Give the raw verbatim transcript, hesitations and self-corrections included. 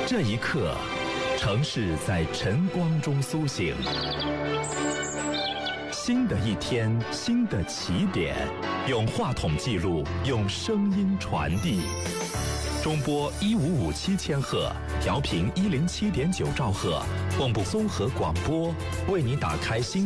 这一刻，城市在晨光中苏醒。新的一天，新的起点，用话筒记录，用声音传递。中波一五五七千赫，调频一零七点九兆赫，蚌埠综合广播为你打开新。